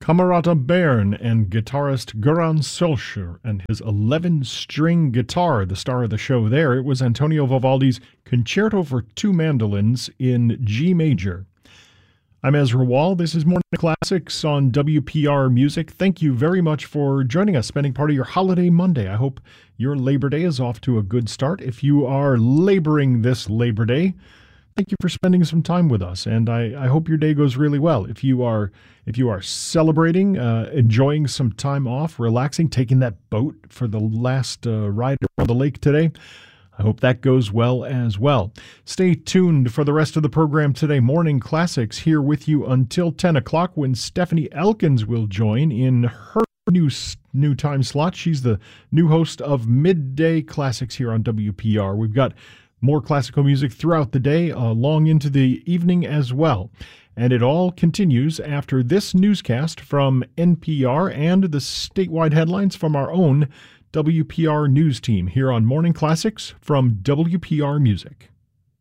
Camerata Bern and guitarist Göran Solskjaer and his 11-string guitar, the star of the show there. It was Antonio Vivaldi's Concerto for Two Mandolins in G major. I'm Ezra Wall. This is Morning Classics on WPR Music. Thank you very much for joining us, spending part of your holiday Monday. I hope your Labor Day is off to a good start. If you are laboring this Labor Day, thank you for spending some time with us, and I hope your day goes really well. If you are celebrating, enjoying some time off, relaxing, taking that boat for the last ride around the lake today, I hope that goes well as well. Stay tuned for the rest of the program today. Morning Classics here with you until 10 o'clock when Stephanie Elkins will join in her new time slot. She's the new host of Midday Classics here on WPR. We've got more classical music throughout the day, long into the evening as well. And it all continues after this newscast from NPR and the statewide headlines from our own WPR News team here on Morning Classics from WPR Music.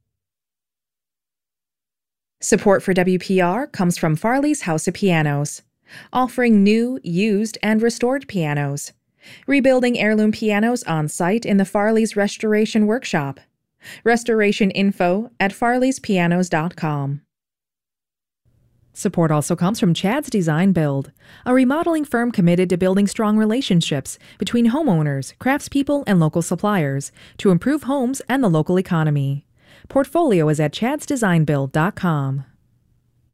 Support for WPR comes from Farley's House of Pianos, offering new, used, and restored pianos. Rebuilding heirloom pianos on site in the Farley's Restoration Workshop. Restoration info at farleyspianos.com. Support also comes from Chad's Design Build, a remodeling firm committed to building strong relationships between homeowners, craftspeople, and local suppliers to improve homes and the local economy. Portfolio is at chadsdesignbuild.com.